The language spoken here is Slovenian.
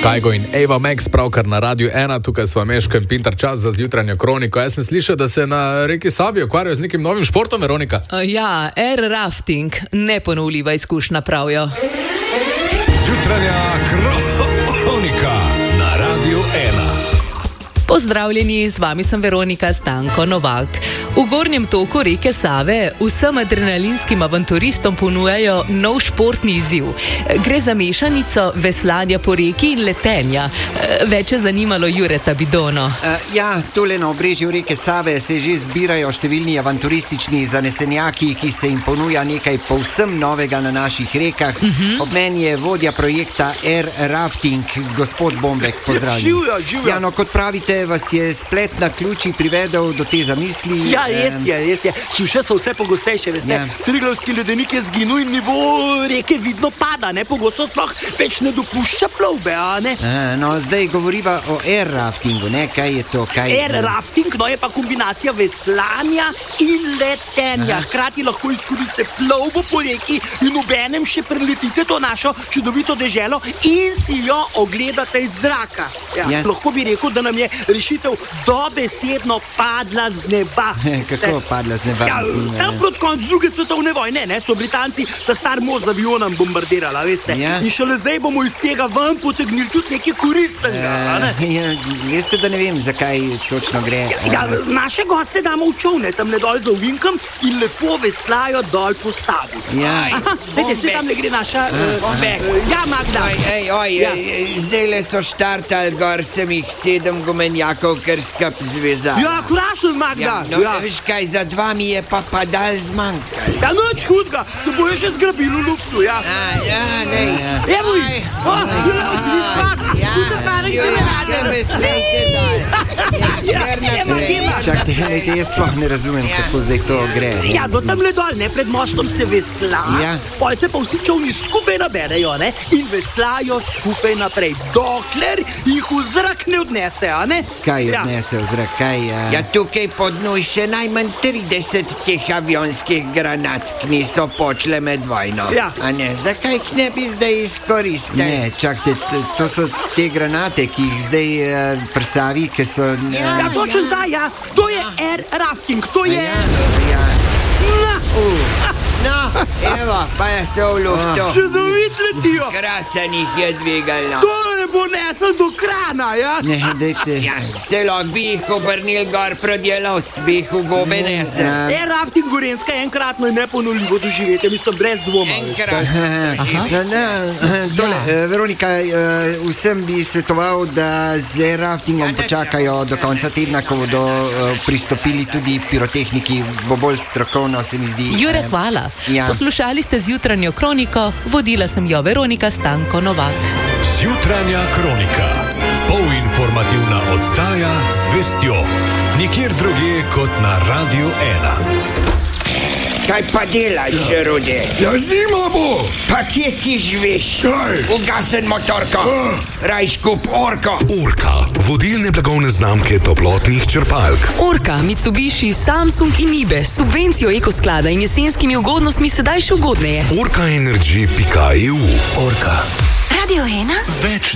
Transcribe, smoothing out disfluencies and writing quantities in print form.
Kajgo in Eva Max, pravkar na Radiu 1, tukaj sva Meško in Pintar, čas za zjutranjo kroniko. Jaz sem slišal, da se na reki Savi ukvarjajo z nekim novim športom, Veronika. Ja, air rafting, neponovljiva izkušnja, pravijo. Zjutranja kronika na Radiu 1. Pozdravljeni, z vami sem Veronika Stanko Novak. V gornjem toku reke Save vsem adrenalinskim avanturistom ponujajo nov športni izziv. Gre za mešanico veslanja po reki in letenja. Več je zanimalo Jureta Bidono. Tole na obrežju reke Save se že zbirajo številni avanturistični zanesenjaki, ki se jim ponuja nekaj povsem novega na naših rekah. Ob meni je vodja projekta Air Rafting, gospod Bombek, pozdravljen. Živjo. Kot pravite, vas je splet na ključi privedel do te zamisli. Res je. Suše so vse pogostejše, veste. Triglavski ledenik je zginil in nivo reke vidno pada, ne? Pogosto sploh več ne dopušča plovbe, a ne? Zdaj govoriva o air raftingu, ne? Kaj je to? Air rafting, je pa kombinacija veslanja in letenja. Hkrati lahko izkoriste plovbo po reki in obenem še preletite to našo čudovito deželo in si jo ogledate iz zraka. Lahko bi rekel, da nam je rešitev dobesedno padla z neba. Kako padla z neba? Tam proti koncu druge svetovne vojne, ne, so Britanci ta star most z avionom bombardirala, veste. In šele zdaj bomo iz tega ven potegnili tudi nekaj koristnega, ne? Veste, da ne vem, zakaj točno gre. Naše goste damo v čovne, tamle dol za ovinkom in lepo veslajo dol po Savi. Vete, se tam ne gre naša... Magda. Zdajle so štartali gor, sem jih 7 gumenjakov kar skup zvezali. Krasno, Magda. Veš kaj, za 2 mi je pa padal zmanjkal. Noč hudga, se bojo še zgrabil v luftu, Evo jih! Veslejte dal. Čakajte, jaz sploh ne razumem, kako zdaj to gre. Do tamle dol, ne, pred mostom se vesla, pol se pa vsi čovni skupaj naberejo, ne, in veslajo skupaj naprej, dokler jih v zrak ne odnese, a ne? Kaj odnese v zrak, kaj? Tukaj pod dnu še najmanj 30 teh avionskih granat, ki niso počle med vojno. A ne, zakaj ne bi zdaj izkoristili? Ne, čakajte, to so te granate, ki jih zdaj prsavi, ki so... Točno ta, to je air rafting, to je... Evo, pa je se v luftu. Čudovit letijo. Krasen jih je dvigalno. To ne bo nesel do krana, Ne, dajte. Celo bi jih obrnil gor prodelavc, bi jih v gobe nesel. Air rafting Gorenjska je enkratno in neponovljivo doživetje, mislim, brez dvoma. Veronika, vsem bi svetoval, da z air raftingom počakajo do konca tedna, ko bodo pristopili tudi pirotehniki, bo bolj strokovno, se mi zdi. Jure, hvala. Poslušali ste zjutranjo kroniko, vodila sem jo Veronika Stanko Novak. Zjutranja kronika, polinformativna oddaja z vestjo, nikjer drugje kot na Radiu 1. Kaj pa delaš, Rode? Zima bo! Pa kje ti živiš? Kaj? Ugasen motorko, raj skup Orko. Orka, vodilne blagovne znamke toplotnih črpalk. Orka, Mitsubishi, Samsung in Ibe, subvencijo ekosklada in jesenskimi ugodnostmi sedaj še ugodneje. Orkaenergy.eu. Orka. Radio 1? Več